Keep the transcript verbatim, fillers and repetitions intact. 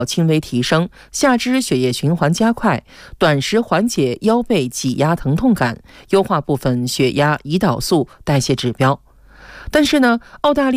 轻微提升，下肢血液循环加快，短时缓解腰背挤压疼痛感，优化部分血压、胰岛素代谢指标。但是呢，澳大利亚